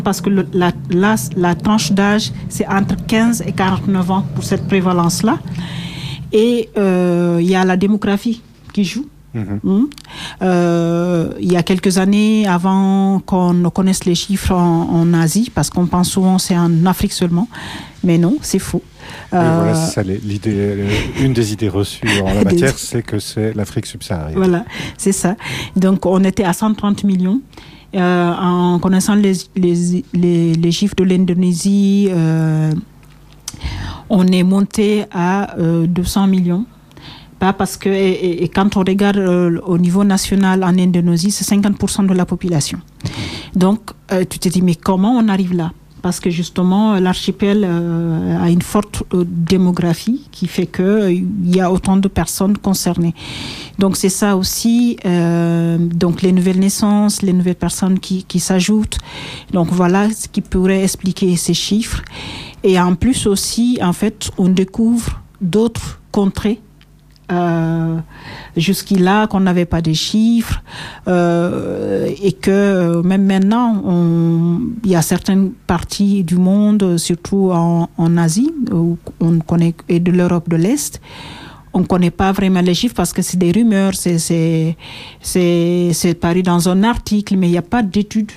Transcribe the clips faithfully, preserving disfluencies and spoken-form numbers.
Parce que le, la, la, la tranche d'âge, c'est entre quinze et quarante-neuf ans pour cette prévalence-là. Et il euh, y a la démographie qui joue. Mmh. Mmh. Euh, il y a quelques années, avant qu'on ne connaisse les chiffres en, en Asie, parce qu'on pense souvent que c'est en Afrique seulement, mais non, c'est faux. Euh, voilà, c'est ça, l'idée, une des idées reçues en la matière, c'est que c'est l'Afrique subsaharienne. Voilà, c'est ça. Donc on était à cent trente millions. Euh, en connaissant les, les, les, les chiffres de l'Indonésie, euh, on est monté à euh, deux cents millions. Pas parce que, et, et quand on regarde euh, au niveau national en Indonésie, c'est cinquante pour cent de la population. Donc, euh, tu te dis, mais comment on arrive là? Parce que justement, l'archipel euh, a une forte euh, démographie qui fait qu'il euh, y a autant de personnes concernées. Donc c'est ça aussi, euh, donc les nouvelles naissances, les nouvelles personnes qui, qui s'ajoutent. Donc voilà ce qui pourrait expliquer ces chiffres. Et en plus aussi, en fait, on découvre d'autres contrées Euh, jusqu'à qu'on n'avait pas de chiffres euh, et que euh, même maintenant il y a certaines parties du monde, surtout en, en Asie où on connaît, et de l'Europe de l'Est, on ne connaît pas vraiment les chiffres parce que c'est des rumeurs, c'est, c'est, c'est, c'est paru dans un article, mais il n'y a pas d'études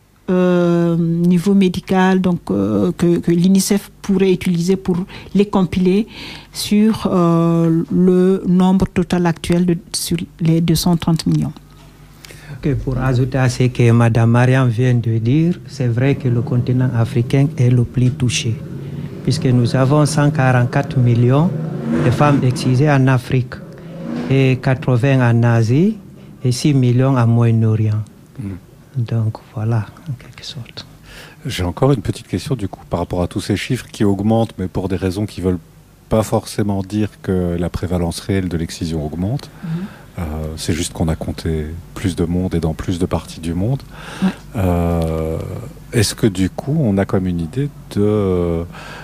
Euh, niveau médical, donc euh, que, que l'UNICEF pourrait utiliser pour les compiler sur euh, le nombre total actuel de, sur les deux cent trente millions. Okay, pour ajouter à ce que Madame Mariam vient de dire, c'est vrai que le continent africain est le plus touché, puisque nous avons cent quarante-quatre millions de femmes excisées en Afrique et quatre-vingts en Asie et six millions en Moyen-Orient. Mm. Donc voilà, en quelque sorte. J'ai encore une petite question du coup par rapport à tous ces chiffres qui augmentent, mais pour des raisons qui ne veulent pas forcément dire que la prévalence réelle de l'excision augmente. Mmh. Euh, c'est juste qu'on a compté plus de monde et dans plus de parties du monde. Ouais. Euh, est-ce que du coup, on a comme une idée de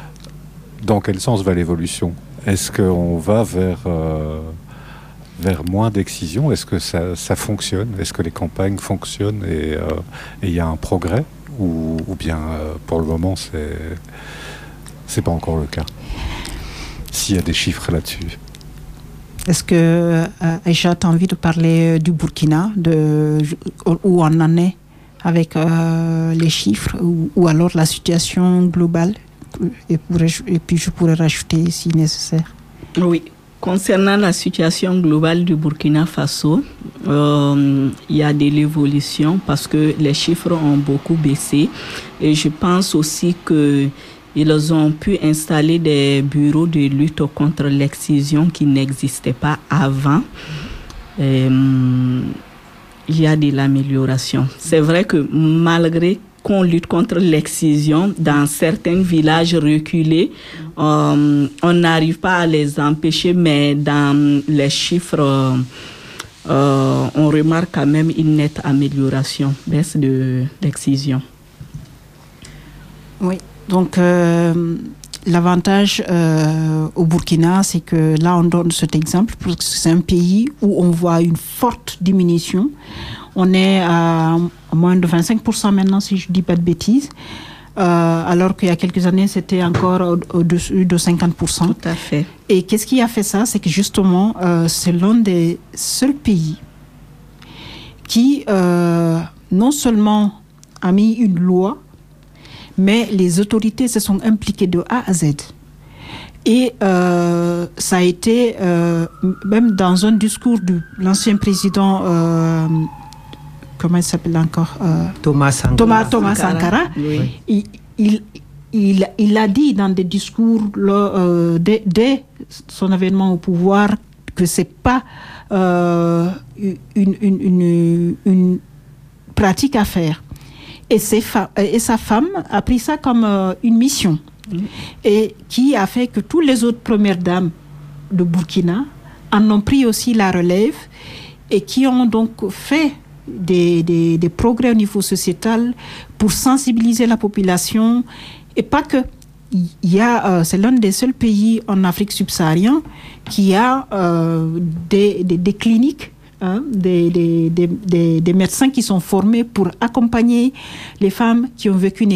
dans quel sens va l'évolution? Est-ce qu'on va vers euh, vers moins d'excision? Est-ce que ça, ça fonctionne? Est-ce que les campagnes fonctionnent et il euh, y a un progrès? Ou, ou bien, euh, pour le moment, c'est c'est pas encore le cas? S'il y a des chiffres là-dessus. Est-ce que euh, Aïcha, tu as envie de parler du Burkina, de, où on en est avec euh, les chiffres, ou, ou alors la situation globale? Et, pour, et puis je pourrais rajouter si nécessaire. Oui. Concernant la situation globale du Burkina Faso, euh, il y a de l'évolution parce que les chiffres ont beaucoup baissé et je pense aussi qu'ils ont pu installer des bureaux de lutte contre l'excision qui n'existaient pas avant. Et, il y a de l'amélioration. C'est vrai que malgré qu'on lutte contre l'excision dans certains villages reculés, euh, on n'arrive pas à les empêcher, mais dans les chiffres, euh, on remarque quand même une nette amélioration, baisse de l'excision. Oui, donc euh, l'avantage euh, au Burkina, c'est que là on donne cet exemple parce que c'est un pays où on voit une forte diminution. On est à moins de vingt-cinq pour cent maintenant, si je ne dis pas de bêtises, euh, alors qu'il y a quelques années, c'était encore au- au-dessus de cinquante pour cent. Tout à fait. Et qu'est-ce qui a fait ça? C'est que justement, euh, c'est l'un des seuls pays qui, euh, non seulement a mis une loi, mais les autorités se sont impliquées de A à Z. Et euh, ça a été, euh, même dans un discours de l'ancien président, euh, comment il s'appelle encore euh, Thomas Sankara. Thomas, Thomas Sankara, Oui. il, il, il, il a dit dans des discours là, euh, dès, dès son avènement au pouvoir que ce n'est pas euh, une, une, une, une pratique à faire. Et, ses fa- et sa femme a pris ça comme euh, une mission. Mmh. Et qui a fait que toutes les autres premières dames de Burkina en ont pris aussi la relève et qui ont donc fait des, des, des progrès au niveau sociétal pour sensibiliser la population. Et pas que. Il y a, euh, c'est l'un des seuls pays en Afrique subsaharienne qui a euh, des, des, des cliniques, hein, des, des, des, des, des médecins qui sont formés pour accompagner les femmes qui ont vécu une